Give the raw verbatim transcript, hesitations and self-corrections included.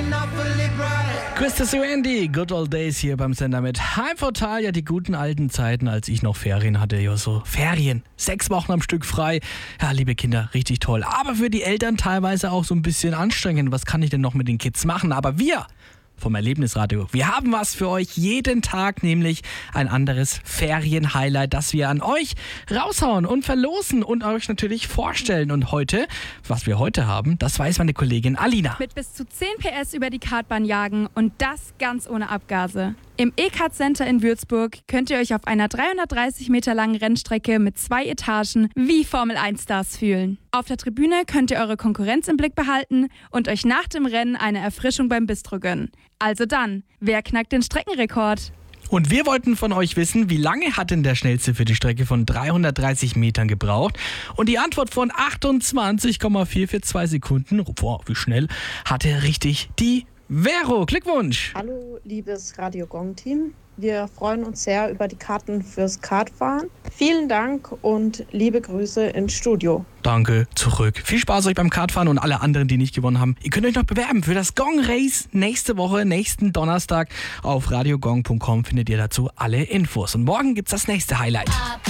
Christus Randy, Good Old Days hier beim Sender mit Heim Total. Ja, die guten alten Zeiten, als ich noch Ferien hatte. Ja, so Ferien. Sechs Wochen am Stück frei. Ja, liebe Kinder, richtig toll. Aber für die Eltern teilweise auch so ein bisschen anstrengend. Was kann ich denn noch mit den Kids machen? Aber wir vom Erlebnisradio, wir haben was für euch jeden Tag, nämlich ein anderes Ferien-Highlight, das wir an euch raushauen und verlosen und euch natürlich vorstellen. Und heute, was wir heute haben, das weiß meine Kollegin Alina. Mit bis zu zehn P S über die Kartbahn jagen und das ganz ohne Abgase. Im E-Kart Center in Würzburg könnt ihr euch auf einer dreihundertdreißig Meter langen Rennstrecke mit zwei Etagen wie Formel eins Stars fühlen. Auf der Tribüne könnt ihr eure Konkurrenz im Blick behalten und euch nach dem Rennen eine Erfrischung beim Bistro gönnen. Also dann, wer knackt den Streckenrekord? Und wir wollten von euch wissen, wie lange hat denn der Schnellste für die Strecke von dreihundertdreißig Metern gebraucht? Und die Antwort von achtundzwanzig Komma vier für zwei Sekunden, boah, wie schnell, hatte richtig die Vero. Glückwunsch! Hallo, liebes Radio Gong-Team. Wir freuen uns sehr über die Karten fürs Kartfahren. Vielen Dank und liebe Grüße ins Studio. Danke, zurück. Viel Spaß euch beim Kartfahren und alle anderen, die nicht gewonnen haben. Ihr könnt euch noch bewerben für das Gong Race nächste Woche, nächsten Donnerstag. Auf radiogong punkt com findet ihr dazu alle Infos. Und morgen gibt's das nächste Highlight.